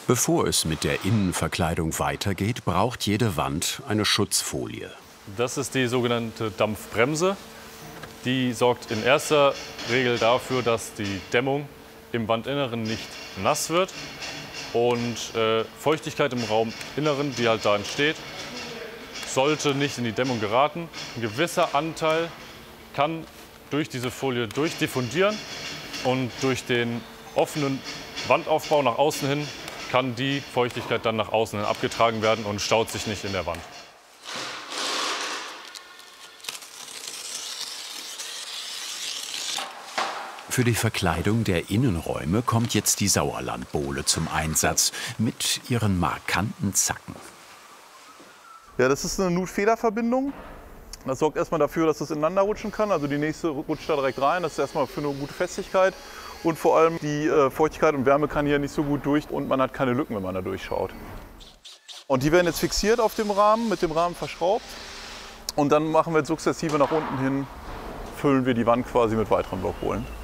Bevor es mit der Innenverkleidung weitergeht, braucht jede Wand eine Schutzfolie. Das ist die sogenannte Dampfbremse. Die sorgt in erster Regel dafür, dass die Dämmung im Wandinneren nicht nass wird und Feuchtigkeit im Rauminneren, die halt da entsteht, sollte nicht in die Dämmung geraten. Ein gewisser Anteil kann durch diese Folie durchdiffundieren und durch den offenen Wandaufbau nach außen hin kann die Feuchtigkeit dann nach außen hin abgetragen werden und staut sich nicht in der Wand. Für die Verkleidung der Innenräume kommt jetzt die Sauerlandbowle zum Einsatz mit ihren markanten Zacken. Ja, das ist eine Nut-Feder-Verbindung. Das sorgt erstmal dafür, dass es ineinander rutschen kann. Also die nächste rutscht da direkt rein. Das ist erstmal für eine gute Festigkeit. Und vor allem die Feuchtigkeit und Wärme kann hier nicht so gut durch und man hat keine Lücken, wenn man da durchschaut. Und die werden jetzt fixiert auf dem Rahmen, mit dem Rahmen verschraubt. Und dann machen wir jetzt sukzessive nach unten hin, füllen wir die Wand quasi mit weiteren Blockbohlen.